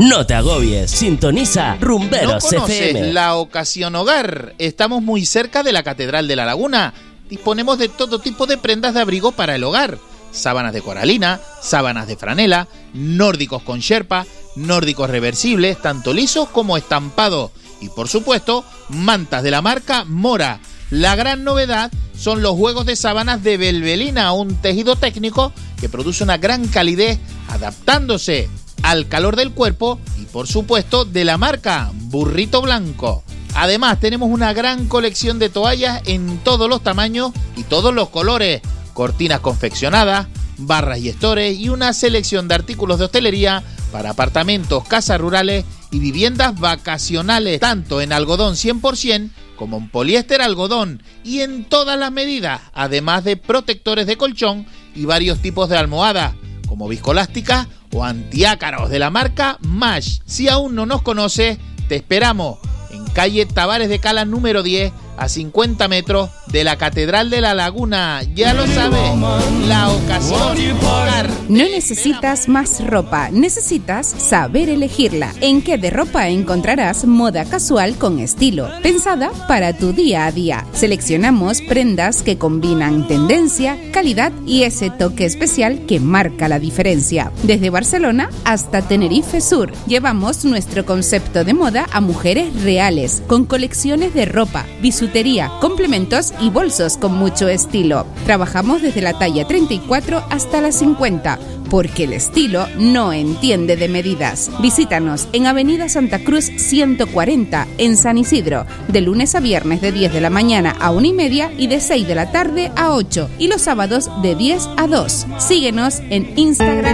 No te agobies, sintoniza Rumberos ¿No conoces FM. la Ocasión Hogar? Estamos muy cerca de la Catedral de la Laguna. Disponemos de todo tipo de prendas de abrigo para el hogar. Sábanas de coralina, sábanas de franela, nórdicos con sherpa, nórdicos reversibles, tanto lisos como estampados. Y por supuesto, mantas de la marca Mora. La gran novedad son los juegos de sábanas de Belbelina, un tejido técnico que produce una gran calidez, adaptándose al calor del cuerpo y por supuesto de la marca Burrito Blanco. Además tenemos una gran colección de toallas en todos los tamaños y todos los colores, cortinas confeccionadas, barras y estores y una selección de artículos de hostelería para apartamentos, casas rurales y viviendas vacacionales, tanto en algodón 100% como en poliéster algodón y en todas las medidas, además de protectores de colchón y varios tipos de almohadas, como viscoelásticas o antiácaros de la marca Mash. Si aún no nos conoces, te esperamos en calle Tavares de Cala número 10, a 50 metros de la Catedral de la Laguna. Ya lo sabes, la Ocasión Hogar. No necesitas más ropa, necesitas saber elegirla. En Qué de Ropa encontrarás moda casual con estilo, pensada para tu día a día. Seleccionamos prendas que combinan tendencia, calidad y ese toque especial que marca la diferencia. Desde Barcelona hasta Tenerife Sur, llevamos nuestro concepto de moda a mujeres reales, con colecciones de ropa, bisutería, complementos y bolsos con mucho estilo. Trabajamos desde la talla 34 hasta la 50, porque el estilo no entiende de medidas. Visítanos en Avenida Santa Cruz 140, en San Isidro, de lunes a viernes de 10 de la mañana a 1:30 y de 6 de la tarde a 8, y los sábados de 10 a 2. Síguenos en Instagram